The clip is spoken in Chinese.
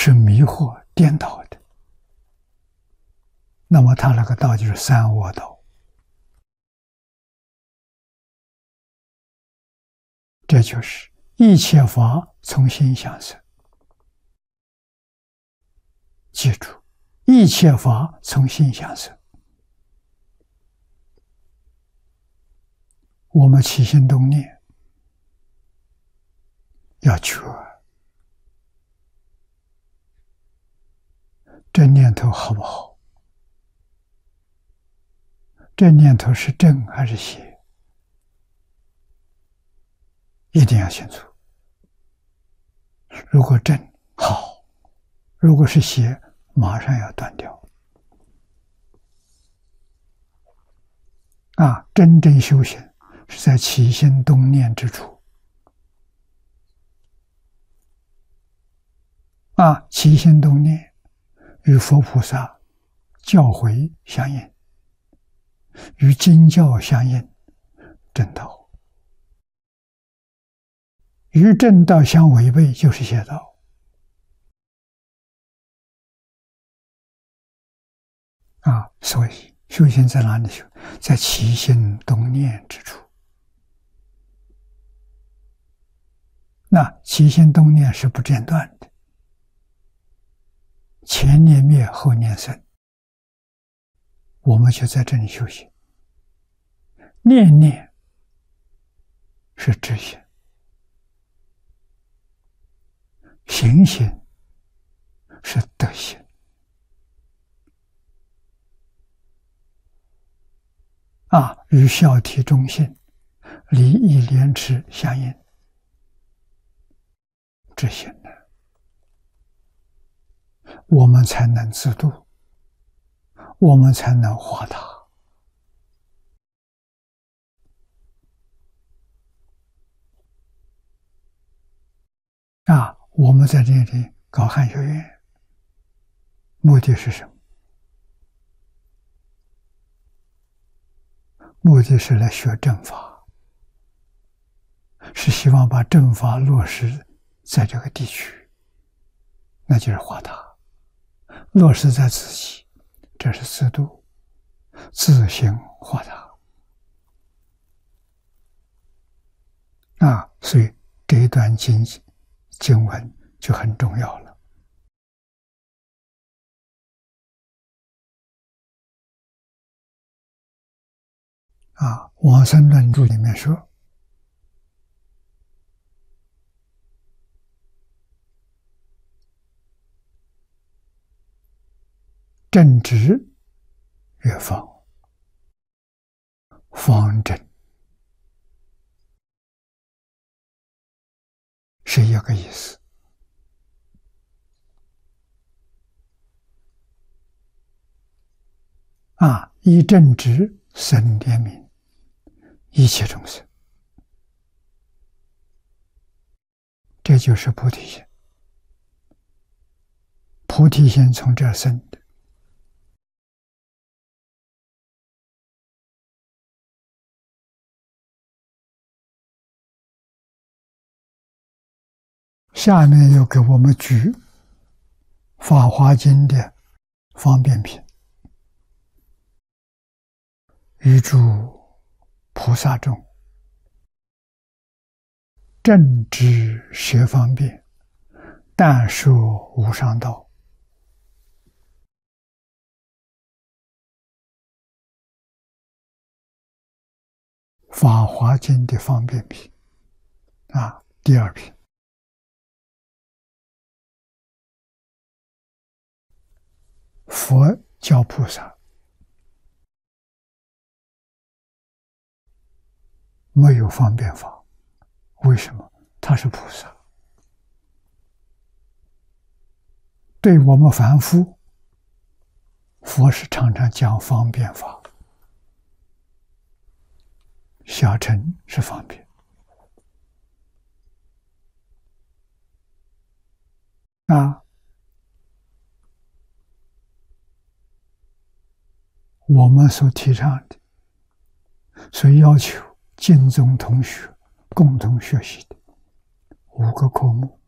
是迷惑颠倒的，那么他那个道就是三恶道。这就是一切法从心想生。记住，一切法从心想生。我们起心动念要觉，这念头好不好？这念头是正还是邪？一定要清楚。如果正好，如果是邪，马上要断掉。真正修行是在起心动念之处。起心动念与佛菩萨教诲相应，与经教相应，正道。与正道相违背就是邪道。所以修行在哪里修？在起心动念之处。那起心动念是不间断的，前念灭，后念生。我们就在这里修行。念念是知行，行行是德行。与孝悌忠信、礼义廉耻相应，知行的，我们才能自度，我们才能化他。我们在这里搞汉学院，目的是什么？目的是来学正法，是希望把正法落实在这个地区，那就是化他。落实在自己，这是自度，自行化他。所以这一段经文就很重要了。往生论著里面说，正直曰方，方正是一个意思。以正直生怜悯一切众生，这就是菩提心。菩提心从这儿生的。下面又给我们举《法华经》的方便品。于诸菩萨中，正知学方便，但说无上道。法华经的方便品第二品。佛教菩萨没有方便法，为什么？他是菩萨。对我们凡夫，佛是常常讲方便法。小乘是方便。我们所提倡的，所要求经宗同学共同学习的5个科目，